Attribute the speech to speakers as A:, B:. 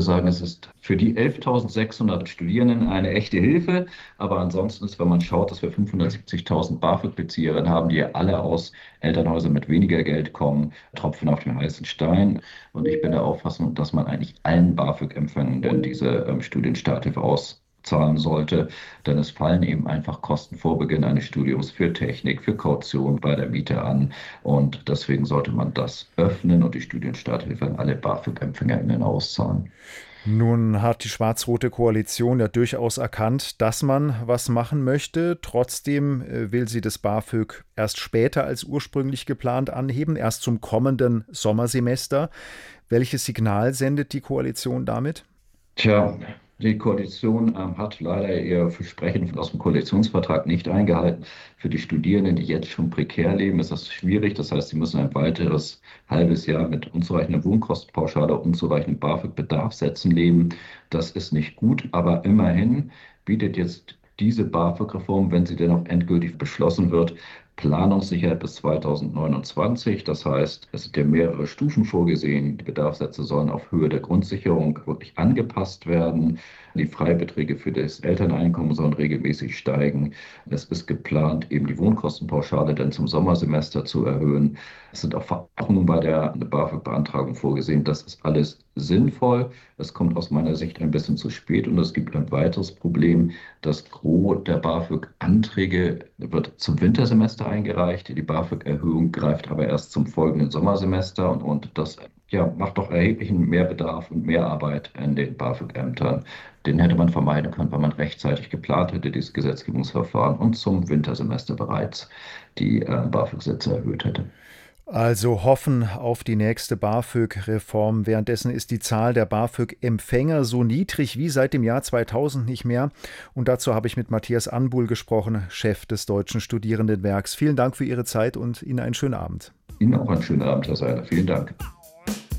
A: würde sagen, es ist für die 11.600 Studierenden eine echte Hilfe. Aber ansonsten ist, wenn man schaut, dass wir 570.000 BAföG-Bezieherinnen haben, die ja alle aus Elternhäusern mit weniger Geld kommen, Tropfen auf den heißen Stein. Und ich bin der Auffassung, dass man eigentlich allen BAföG-Empfängern diese Studienstarthilfe auszahlen sollte, denn es fallen eben einfach Kosten vor Beginn eines Studiums für Technik, für Kaution bei der Miete an und deswegen sollte man das öffnen und die Studienstarthilfe an alle BAföG-EmpfängerInnen auszahlen.
B: Nun hat die schwarz-rote Koalition ja durchaus erkannt, dass man was machen möchte. Trotzdem will sie das BAföG erst später als ursprünglich geplant anheben, erst zum kommenden Sommersemester. Welches Signal sendet die Koalition damit?
A: Tja, die Koalition hat leider ihr Versprechen aus dem Koalitionsvertrag nicht eingehalten. Für die Studierenden, die jetzt schon prekär leben, ist das schwierig. Das heißt, sie müssen ein weiteres halbes Jahr mit unzureichender Wohnkostenpauschale, unzureichendem BAföG-Bedarfssätzen leben. Das ist nicht gut, aber immerhin bietet jetzt diese BAföG-Reform, wenn sie denn auch endgültig beschlossen wird, Planungssicherheit bis 2029. Das heißt, es sind ja mehrere Stufen vorgesehen. Die Bedarfssätze sollen auf Höhe der Grundsicherung wirklich angepasst werden. Die Freibeträge für das Elterneinkommen sollen regelmäßig steigen. Es ist geplant, eben die Wohnkostenpauschale dann zum Sommersemester zu erhöhen. Es sind auch Verordnungen bei der BAföG-Beantragung vorgesehen. Das ist alles sinnvoll. Es kommt aus meiner Sicht ein bisschen zu spät und es gibt ein weiteres Problem. Das Gros der BAföG-Anträge wird zum Wintersemester eingereicht. Die BAföG-Erhöhung greift aber erst zum folgenden Sommersemester und das macht doch erheblichen Mehrbedarf und Mehrarbeit in den BAföG-Ämtern. Den hätte man vermeiden können, wenn man rechtzeitig geplant hätte, dieses Gesetzgebungsverfahren und zum Wintersemester bereits die BAföG-Sätze erhöht hätte.
B: Also hoffen auf die nächste BAföG-Reform. Währenddessen ist die Zahl der BAföG-Empfänger so niedrig wie seit dem Jahr 2000 nicht mehr. Und dazu habe ich mit Matthias Anbuhl gesprochen, Chef des Deutschen Studierendenwerks. Vielen Dank für Ihre Zeit und Ihnen einen schönen Abend.
A: Ihnen auch einen schönen Abend, Herr Seiler. Vielen Dank.